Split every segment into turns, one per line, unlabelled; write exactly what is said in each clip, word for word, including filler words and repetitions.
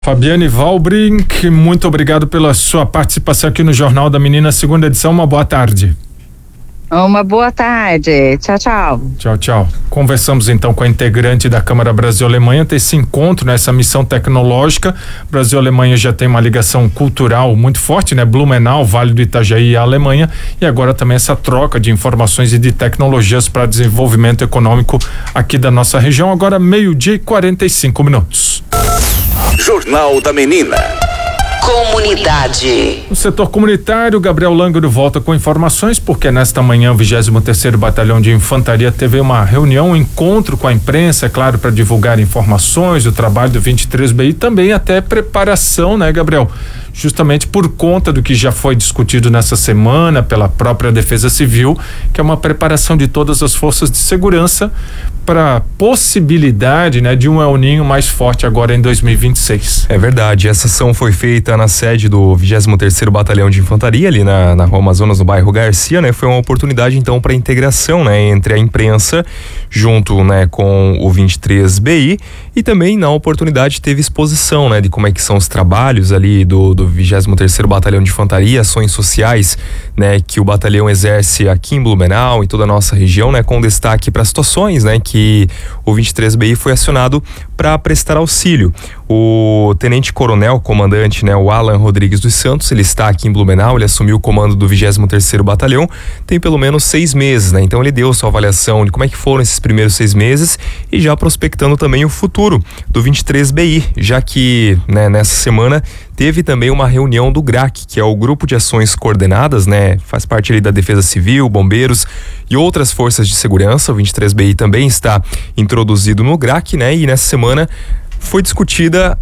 Fabiane Valbrink, muito obrigado pela sua participação aqui no Jornal da Menina, segunda edição. Uma boa tarde.
Uma boa tarde. Tchau, tchau.
Tchau, tchau. Conversamos então com a integrante da Câmara Brasil-Alemanha, desse encontro, nessa missão tecnológica. Brasil-Alemanha já tem uma ligação cultural muito forte, né? Blumenau, Vale do Itajaí e a Alemanha, e agora também essa troca de informações e de tecnologias para desenvolvimento econômico aqui da nossa região. Agora meio-dia e quarenta e cinco minutos.
Jornal da Menina.
Comunidade.
No setor comunitário, Gabriel Langro volta com informações, porque nesta manhã o vigésimo terceiro Batalhão de Infantaria teve uma reunião, um encontro com a imprensa, é claro, para divulgar informações do trabalho do vinte e três B I e também até preparação, né, Gabriel? Justamente por conta do que já foi discutido nessa semana pela própria Defesa Civil, que é uma preparação de todas as forças de segurança para possibilidade, né, de um El Ninho mais forte agora em dois mil e vinte e seis.
É verdade, essa ação foi feita na sede do vigésimo terceiro Batalhão de Infantaria, ali na, na Rua Amazonas, no bairro Garcia, né? Foi uma oportunidade então para integração, né, entre a imprensa junto, né, com o vinte e três B I, e também na oportunidade teve exposição, né, de como é que são os trabalhos ali do, do vigésimo terceiro Batalhão de Infantaria, ações sociais, né, que o batalhão exerce aqui em Blumenau e toda a nossa região, né, com destaque para situações, né, que o vinte e três B I foi acionado para prestar auxílio. O tenente coronel comandante, né, o Alan Rodrigues dos Santos, ele está aqui em Blumenau, ele assumiu o comando do vigésimo terceiro Batalhão tem pelo menos seis meses, né? Então ele deu sua avaliação de como é que foram esses primeiros seis meses e já prospectando também o futuro do vinte e três B I, já que, né, nessa semana teve também uma reunião do G R A C, que é o Grupo de Ações Coordenadas, né? Faz parte ali da Defesa Civil, Bombeiros e outras forças de segurança. O vinte e três B I também está introduzido no G R A C, né? E nessa semana foi discutida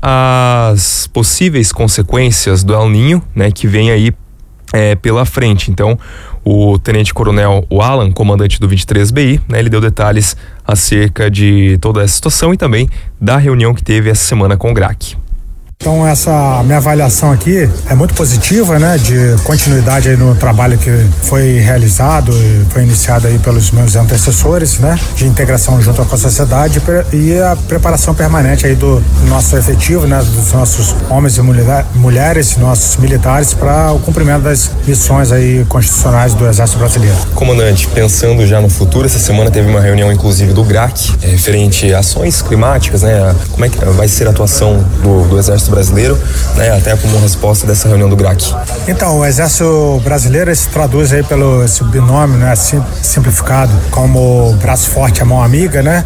as possíveis consequências do El Ninho, né? Que vem aí é, pela frente. Então, o Tenente Coronel o Alan, comandante do vinte e três B I, né? Ele deu detalhes acerca de toda essa situação e também da reunião que teve essa semana com o G R A C.
Então essa minha avaliação aqui é muito positiva, né, de continuidade aí no trabalho que foi realizado e foi iniciado aí pelos meus antecessores, né, de integração junto com a sociedade e a preparação permanente aí do nosso efetivo, né, dos nossos homens e mulher, mulheres, nossos militares para o cumprimento das missões aí constitucionais do Exército Brasileiro.
Comandante, pensando já no futuro, essa semana teve uma reunião inclusive do G R A C, é, referente a ações climáticas, né, como é que vai ser a atuação do, do Exército Brasileiro, né, até como resposta dessa reunião do G R A C.
Então, o Exército Brasileiro se traduz aí pelo esse binômio, né, simplificado como braço forte, a mão amiga, né,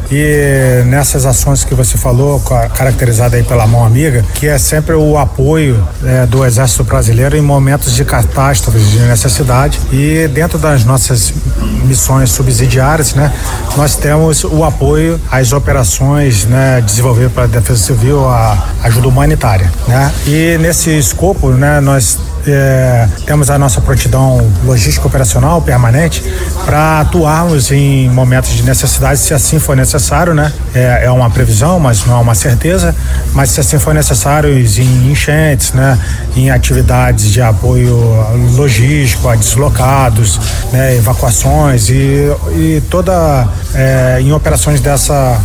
e nessas ações que você falou, caracterizada aí pela mão amiga, que é sempre o apoio é, do Exército Brasileiro em momentos de catástrofes, de necessidade, e dentro das nossas missões subsidiárias, né, nós temos o apoio às operações, né, desenvolvidas pela Defesa Civil, a ajuda humanitária. Né? E nesse escopo, né, nós é, temos a nossa prontidão logística operacional permanente para atuarmos em momentos de necessidade, se assim for necessário, né? É, é uma previsão, mas não é uma certeza, mas se assim for necessário, em enchentes, né? Em atividades de apoio logístico a deslocados, né? Evacuações e, e toda é, em operações dessa,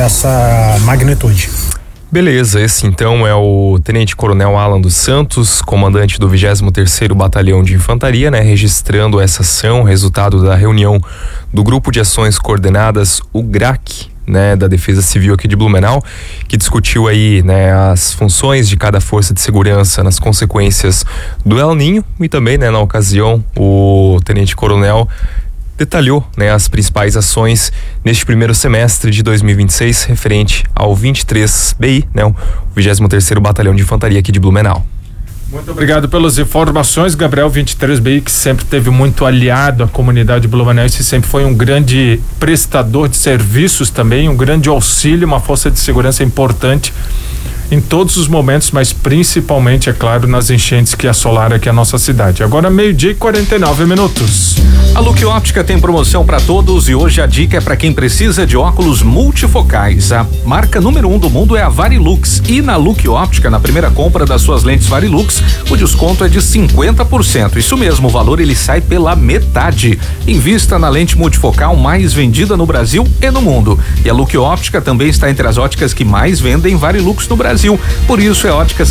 dessa magnitude.
Beleza, esse então é o Tenente Coronel Alan dos Santos, comandante do vigésimo terceiro Batalhão de Infantaria, né, registrando essa ação, resultado da reunião do Grupo de Ações Coordenadas, o G R A C, né, da Defesa Civil aqui de Blumenau, que discutiu aí, né, as funções de cada força de segurança nas consequências do El Ninho e também, né, na ocasião, o Tenente Coronel detalhou, né, as principais ações neste primeiro semestre de dois mil e vinte e seis referente ao vinte e três B I, né, o vigésimo terceiro Batalhão de Infantaria aqui de Blumenau.
Muito obrigado pelas informações, Gabriel. vinte e três B I, que sempre teve muito aliado à comunidade blumenauense, sempre foi um grande prestador de serviços também, um grande auxílio, uma força de segurança importante em todos os momentos, mas principalmente, é claro, nas enchentes que assolaram aqui a nossa cidade. Agora meio-dia e quarenta e nove minutos.
A Look Óptica tem promoção para todos e hoje a dica é para quem precisa de óculos multifocais. A marca número um do mundo é a Varilux e na Look Óptica, na primeira compra das suas lentes Varilux, o desconto é de cinquenta por cento. Isso mesmo, o valor ele sai pela metade. Invista na lente multifocal mais vendida no Brasil e no mundo. E a Look Óptica também está entre as óticas que mais vendem Varilux no Brasil. Brasil. Por isso é Óticas